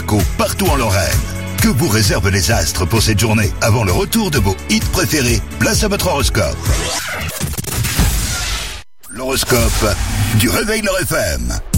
locaux partout en Lorraine. Que vous réservent les astres pour cette journée? Avant le retour de vos hits préférés, place à votre horoscope. L'horoscope du Réveil Nord FM.